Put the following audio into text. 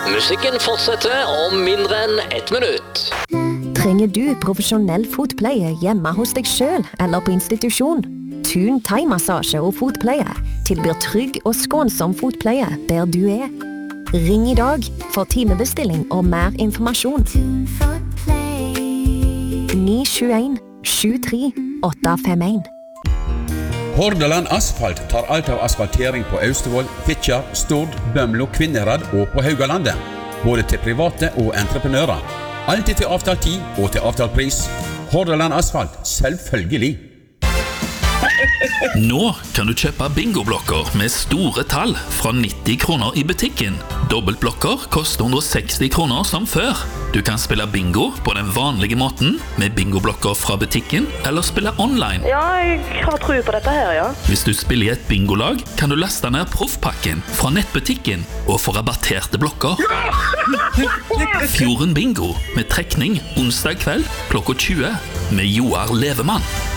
Musikken fortsetter om mindre enn 1 minutt. Trenger du profesjonell fotpleie hjemme hos deg selv eller på institusjon? Thun thai-massasje og fotpleie tilbyr trygg og skånsom fotpleie der du er. Ring i dag for timebestilling og mer informasjon. 921 73 851. Hordaland Asfalt tar alt av asfaltering på Austevoll, Fitjar, Stord, Bømlo, Kvinnherad og på Haugalandet. Både til private og entreprenører. Alltid til avtalt tid og til avtalt pris. Hordaland Asfalt, selvfølgelig. Nå kan du kjøpe bingoblokker med store tall fra 90 kroner i butikken. Dobbeltblokker koster 160 kroner som før. Du kan spille bingo på den vanlige måten med bingoblokker fra butikken, eller spille online. Ja, jeg har tro på dette her, ja. Hvis du spiller i et bingolag, kan du laste ned proffpakken fra nettbutikken og få rabatterte blokker. Fjorden Bingo med trekning onsdag kveld klokka 20 med Joar Levemann.